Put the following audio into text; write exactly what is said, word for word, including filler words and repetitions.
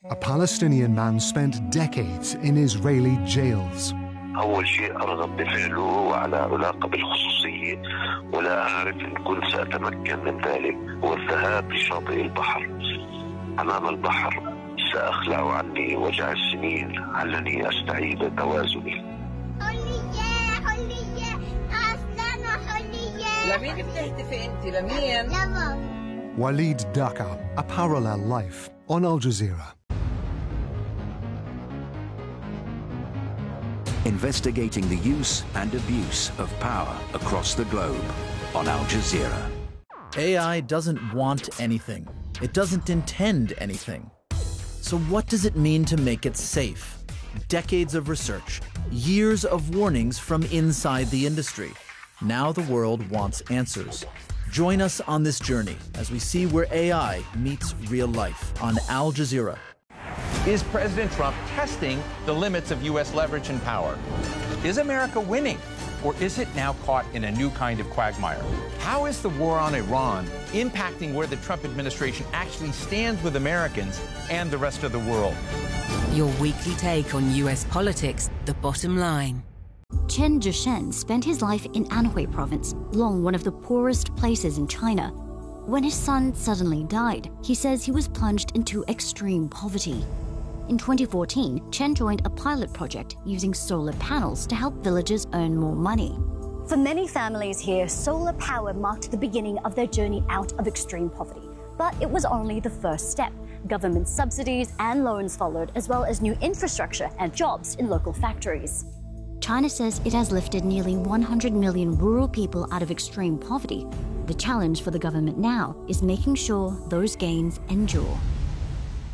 A Palestinian man spent decades in Israeli jails. أول شيء أرغب بفعله على علاقة بالخصوصية ولا أعرف إن كنت سأتمكن من ذلك هو الذهاب لشاطئ البحر. أمام البحر سأخلع عني وجع السنين علني أستعيد توازني. حلية حلية أصلاً حلية. لمين بتهتفي أنت لمين؟ لمام. Walid Dakar, A Parallel Life, on Al Jazeera. Investigating the use and abuse of power across the globe on Al Jazeera. A I doesn't want anything. It doesn't intend anything. So what does it mean to make it safe? Decades of research, years of warnings from inside the industry. Now the world wants answers. Join us on this journey as we see where A I meets real life on Al Jazeera. Is President Trump testing the limits of U S leverage and power? Is America winning, or is it now caught in a new kind of quagmire? How is the war on Iran impacting where the Trump administration actually stands with Americans and the rest of the world? Your weekly take on U S politics, The Bottom Line. Chen Zhishen spent his life in Anhui province, long one of the poorest places in China. When his son suddenly died, he says he was plunged into extreme poverty. In twenty fourteen, Chen joined a pilot project using solar panels to help villagers earn more money. For many families here, solar power marked the beginning of their journey out of extreme poverty. But it was only the first step. Government subsidies and loans followed, as well as new infrastructure and jobs in local factories. China says it has lifted nearly one hundred million rural people out of extreme poverty. The challenge for the government now is making sure those gains endure.